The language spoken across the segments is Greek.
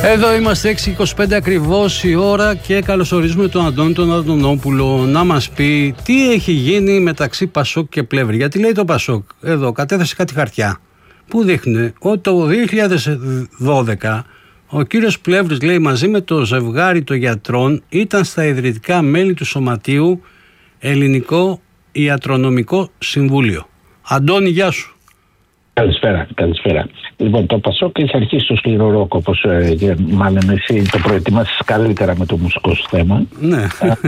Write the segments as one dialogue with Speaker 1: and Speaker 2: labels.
Speaker 1: Εδώ είμαστε 6:25 ακριβώς η ώρα και καλωσορίζουμε τον Αντώνη τον Αντωνόπουλο να μας πει τι έχει γίνει μεταξύ Πασόκ και Πλεύρη. Γιατί λέει το Πασόκ, εδώ κατέθεσε κάτι χαρτιά που δείχνει ότι το 2012 ο κύριος Πλεύρης, λέει, μαζί με το ζευγάρι των γιατρών ήταν στα ιδρυτικά μέλη του Σωματείου Ελληνικό Ιατρονομικό Συμβούλιο. Αντώνη, γεια σου.
Speaker 2: Καλησπέρα. Λοιπόν, το Πασόκ έχει αρχίσει το σκληρό ροκ, όπως μάλλον εσύ το προετοιμάσεις καλύτερα με το μουσικό σου θέμα.
Speaker 1: Ναι.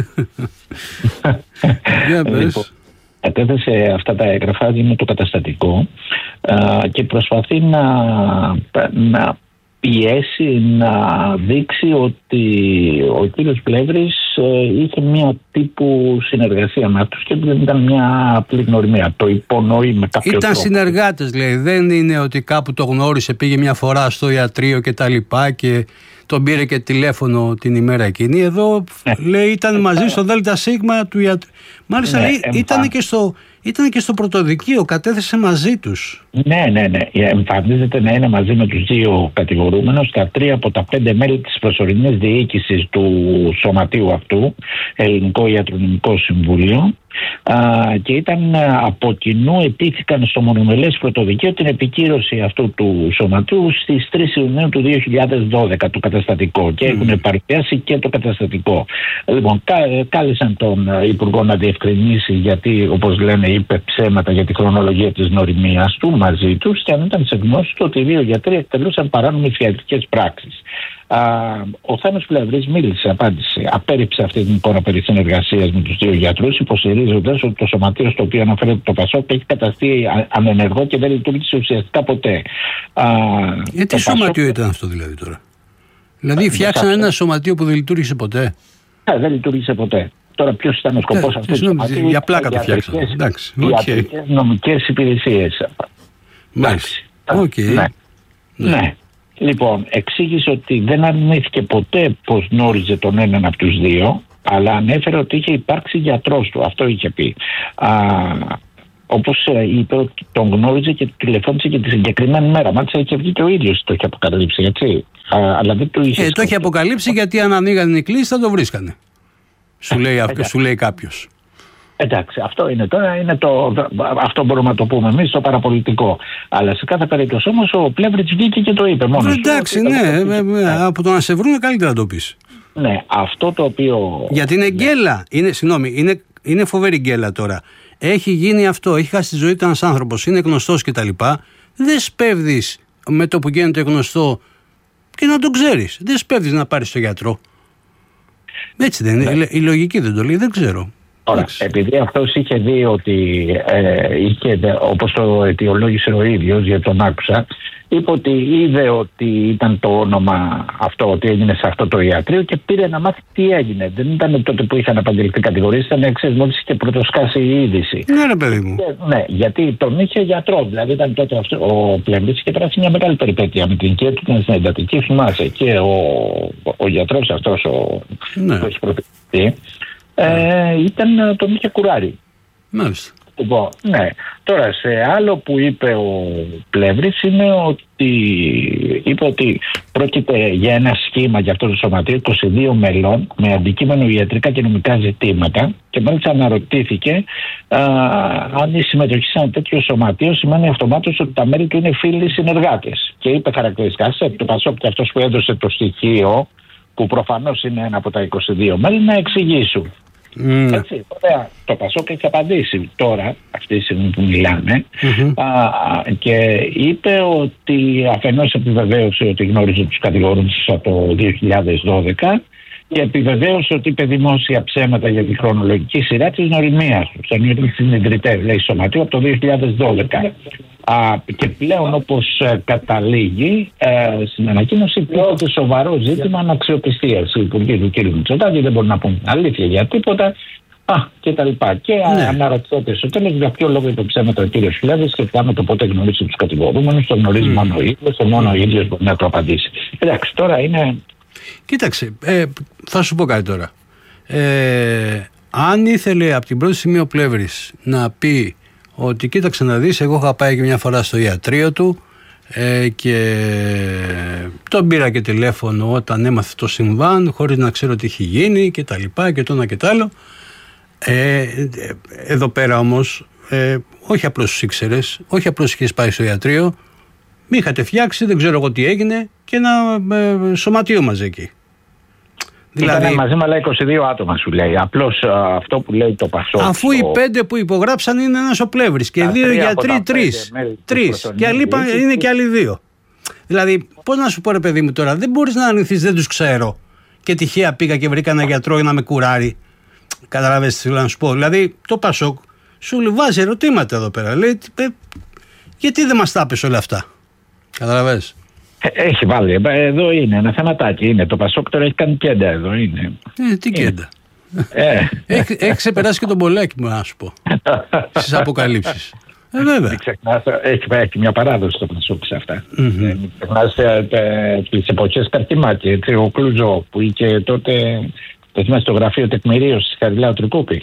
Speaker 2: Λοιπόν, κατέθεσε αυτά τα έγγραφα με το καταστατικό και προσπαθεί να πιέσει, να δείξει ότι ο κύριος Πλεύρης είχε μια τύπου συνεργασία με αυτούς και δεν ήταν μια απλή γνωριμία. Το υπονοεί με κάποιο τρόπο.
Speaker 1: Ήταν συνεργάτες, λέει. Δεν είναι ότι κάπου το γνώρισε, πήγε μια φορά στο ιατρείο και τα λοιπά και τον πήρε και τηλέφωνο την ημέρα εκείνη. Εδώ λέει ήταν μαζί στο ΔΣ του ιατρείου. Μάλιστα λέει ήταν και στο πρωτοδικείο, κατέθεσε μαζί τους.
Speaker 2: Ναι. Εμφανίζεται να είναι μαζί με τους δύο κατηγορούμενους, τα 3 από τα 5 μέλη της προσωρινής διοίκησης του σωματείου αυτού, Ελληνικό Ιατρονομικό Συμβούλιο, και ήταν από κοινού, ετήθηκαν στο μονομελές πρωτοδικείο την επικύρωση αυτού του σωματείου στις 3 Ιουνίου του 2012 το καταστατικό και έχουν παρουσιάσει και το καταστατικό. Λοιπόν, κάλεσαν τον Υπουργό να διευκρινίσει, γιατί όπως λένε είπε ψέματα για τη χρονολογία της γνωριμίας του μαζί τους, και αν ήταν σε γνώση του ότι οι δύο γιατροί εκτελούσαν παράνομες ιατρικές πράξεις. Ο Θάνος Πλεύρης μίλησε, απάντησε, απέρριψε αυτή την εικόνα περί συνεργασίας με τους δύο γιατρούς, υποστηρίζοντας ότι το σωματείο στο οποίο αναφέρεται το Πασόκ έχει καταστεί ανενεργό και δεν λειτουργήσε ουσιαστικά ποτέ.
Speaker 1: Τι σωματείο ήταν αυτό δηλαδή τώρα? Δηλαδή φτιάξαν ένα σωματείο που δεν λειτουργήσε ποτέ?
Speaker 2: Δεν λειτουργήσε ποτέ. Τώρα ποιος ήταν ο σκοπός αυτού του σωματείου?
Speaker 1: Για πλάκα το φτιάξαν.
Speaker 2: Ιατρικές νομικές υπηρεσίες.
Speaker 1: Μάλιστα.
Speaker 2: Ναι. Λοιπόν, εξήγησε ότι δεν αρνήθηκε ποτέ πως γνώριζε τον έναν από τους δύο, αλλά ανέφερε ότι είχε υπάρξει γιατρός του. Αυτό είχε πει. Όπως είπε ότι τον γνώριζε και τηλεφώνησε και τη συγκεκριμένη μέρα. Μάλιστα είχε βγει και ο ίδιος, το είχε αποκαλύψει, έτσι. Αλλά δεν το είχε.
Speaker 1: Το είχε αποκαλύψει γιατί αν ανοίγανε οι κλήσεις θα το βρίσκανε. Σου λέει κάποιος.
Speaker 2: Εντάξει, αυτό είναι τώρα, αυτό μπορούμε να το πούμε εμείς, το παραπολιτικό. Αλλά σε κάθε περίπτωση όμως ο Πλεύρης βγήκε και το είπε μόνος.
Speaker 1: Εντάξει, από το να σε βρούνε καλύτερα να το πεις.
Speaker 2: Ναι, αυτό το οποίο...
Speaker 1: Γιατί είναι γκέλα, είναι φοβερή γκέλα τώρα. Έχει γίνει αυτό, έχει χάσει τη ζωή του ένας άνθρωπος, είναι γνωστός κτλ. Δεν σπέβδεις με το που γίνεται γνωστό και να τον ξέρεις. Δεν σπέβδεις να πάρεις το γιατρό. Έτσι δεν είναι, η λογική δεν το λέει, δεν ξέρω.
Speaker 2: Τώρα, επειδή αυτός είχε δει ότι όπως το αιτιολόγησε ο ίδιος, γιατί τον άκουσα, είπε ότι είδε ότι ήταν το όνομα αυτό, ότι έγινε σε αυτό το ιατρείο και πήρε να μάθει τι έγινε. Δεν ήταν τότε που είχαν απαγγελθεί κατηγορίες, ήταν μόλις είχε πρωτοσκάσει η είδηση.
Speaker 1: Ναι, ρε παιδί μου.
Speaker 2: Ναι, γιατί τον είχε γιατρό. Δηλαδή ήταν τότε ο Πλεύρης και περάσει μια μεγάλη περιπέτεια με την οικία του, ήταν στην εντατική, θυμάσαι. Και ο γιατρός αυτός που έχει προτείνει. Τον είχε κουράρει.
Speaker 1: Μάλιστα.
Speaker 2: Λοιπόν, ναι. Τώρα σε άλλο που είπε ο Πλεύρης είναι ότι είπε ότι πρόκειται για ένα σχήμα για αυτό το σωματείο 22 μελών με αντικείμενο ιατρικά και νομικά ζητήματα και μάλιστα αναρωτήθηκε αν η συμμετοχή σε ένα τέτοιο σωματείο σημαίνει αυτομάτως ότι τα μέλη του είναι φίλοι συνεργάτες. Και είπε χαρακτηριστικά σε το Πασόκ και αυτός που έδωσε το στοιχείο, που προφανώς είναι ένα από τα 22 μέλη, να εξηγήσουν. Έτσι, ωραία, το Πασόκ έχει απαντήσει τώρα, αυτή τη στιγμή που μιλάμε, και είπε ότι αφενός επιβεβαίωσε ότι γνώριζε τους κατηγορούντες από το 2012 και επιβεβαίωσε ότι είπε δημόσια ψέματα για τη χρονολογική σειρά της γνωριμίας του. Σαν ίδρυση ιδρυτές, λέει, σωματείο από το 2012. Και πλέον, όπως καταλήγει στην ανακοίνωση, υπήρχε σοβαρό ζήτημα αναξιοπιστίας. Οι υπουργοί του κ. Μητσοτάκη δεν μπορούν να πούν αλήθεια για τίποτα. Και τα λοιπά. Και αναρωτιέται στο τέλος για ποιο λόγο είπε ψέματα ο κ. Πλεύρης σχετικά με το πότε γνωρίζει τους κατηγορούμενους. Το γνωρίζει μόνο ο ίδιος, και μόνο ο ίδιος μπορεί να το απαντήσει. Εντάξει, τώρα είναι.
Speaker 1: Κοίταξε, θα σου πω κάτι τώρα. Αν ήθελε από την πρώτη στιγμή ο Πλεύρης να πει ότι κοίταξε να δεις, εγώ είχα πάει και μια φορά στο ιατρείο του και Τον πήρα και τηλέφωνο όταν έμαθε το συμβάν, χωρίς να ξέρω τι έχει γίνει και τα λοιπά και το ένα και το άλλο. Εδώ πέρα όμως, όχι απλώς τους ήξερες, όχι απλώς είχες πάει στο ιατρείο, μη είχατε φτιάξει, δεν ξέρω εγώ τι έγινε, και ένα σωματείο μαζί εκεί.
Speaker 2: Δηλαδή, ήταν μαζί με άλλα 22 άτομα, σου λέει. Απλώς αυτό που λέει το Πασόκ.
Speaker 1: Αφού οι 5 που υπογράψαν είναι ένας ο Πλεύρης και 2 γιατροί, 3. Και άλλοι είναι και άλλοι 2. Δηλαδή, πώς να σου πω, ρε παιδί μου, τώρα, δεν μπορείς να αρνηθείς, δεν τους ξέρω. Και τυχαία πήγα και βρήκα ένα γιατρό για να με κουράρει. Καταλαβαίνεις τι θέλω να σου πω. Δηλαδή, το Πασόκ σου βάζει ερωτήματα εδώ πέρα. Λέει, γιατί δεν μας τα πες όλα αυτά. Καταλαβαίνεις.
Speaker 2: Έχει βάλει. Εδώ είναι ένα θεματάκι. Είναι. Το Πασόκ τώρα έχει κάνει κέντα εδώ. Είναι.
Speaker 1: Τι κέντα. Έχει ξεπεράσει και τον Πολάκη μου, να σου πω. Στις αποκαλύψεις. Βέβαια.
Speaker 2: Έχει μια παράδοση το Πασόκ σε αυτά. Μην ξεχνάς τις εποχές Καρκιμάκη. Ο Κλουζό που είχε τότε, το θυμάσαι, το γραφείο τεκμηρίωσης της Χαριλάου Τρικούπη.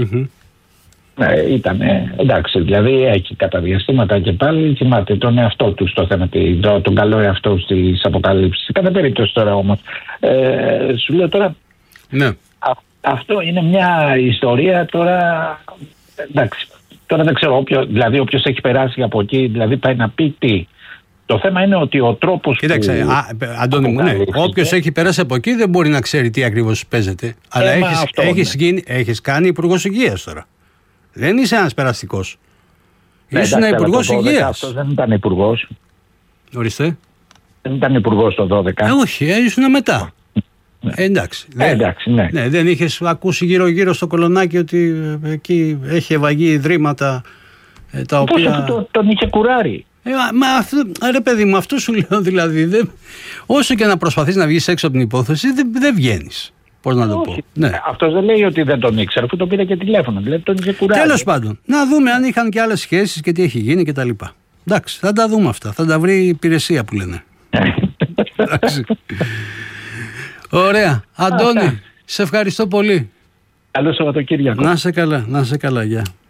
Speaker 2: Ήταν εντάξει, δηλαδή έχει κατά διαστήματα και πάλι θυμάται τον εαυτό του στο θέμα, τον καλό εαυτό στις αποκαλύψεις. Σε κάθε περίπτωση τώρα όμως, σου λέω τώρα,
Speaker 1: ναι.
Speaker 2: Αυτό είναι μια ιστορία τώρα, εντάξει, τώρα δεν ξέρω, δηλαδή όποιος έχει περάσει από εκεί, δηλαδή πάει να πει τι. Το θέμα είναι ότι ο τρόπος.
Speaker 1: Κοίταξε, Αντώνη μου, ναι. Όποιος έχει περάσει από εκεί δεν μπορεί να ξέρει τι ακριβώς παίζεται. Αλλά έχεις κάνει υπουργός υγείας τώρα. Δεν είσαι ένας περαστικός. Ήσουν υπουργός υγείας.
Speaker 2: Αυτός δεν ήταν υπουργός.
Speaker 1: Ορίστε.
Speaker 2: Δεν ήταν υπουργός το 12.
Speaker 1: Όχι, ήσουν μετά. Εντάξει.
Speaker 2: Ναι.
Speaker 1: Δεν είχες ακούσει γύρω-γύρω στο Κολονάκι ότι εκεί έχει ευαγεί ιδρύματα τα οποία.
Speaker 2: Πώς τον είχε κουράρει.
Speaker 1: Ρε παιδί μου, αυτό σου λέω δηλαδή. Όσο και να προσπαθείς να βγεις έξω από την υπόθεση, δεν βγαίνεις. Πώς να το πω. Ναι.
Speaker 2: Αυτός δεν λέει ότι δεν τον ήξερε, αφού τον πήρε και τηλέφωνο. Δηλαδή τον είχε κουράσει.
Speaker 1: Τέλος πάντων, να δούμε αν είχαν και άλλες σχέσεις και τι έχει γίνει κτλ. Εντάξει, θα τα δούμε αυτά. Θα τα βρει η υπηρεσία που λένε. Ωραία. Αντώνη, σε ευχαριστώ πολύ.
Speaker 2: Καλό Σαββατοκύριακο.
Speaker 1: Να σε καλά, γεια.